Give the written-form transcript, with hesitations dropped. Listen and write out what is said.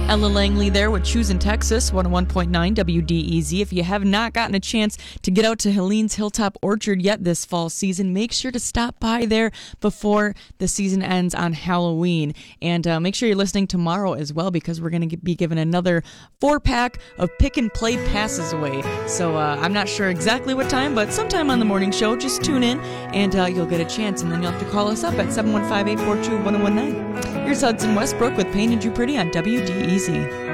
Ella Langley there with Choose in Texas, 101.9 WDEZ. If you have not gotten a chance to get out to Helene's Hilltop Orchard yet this fall season, make sure to stop by there before the season ends on Halloween. And make sure you're listening tomorrow as well, because we're going to be giving another 4-pack of Pick and Play passes away. So I'm not sure exactly what time, but sometime on the morning show, just tune in and you'll get a chance. And then you'll have to call us up at 715-842-1019. Here's Hudson Westbrook with Painted You Pretty on WDEZ.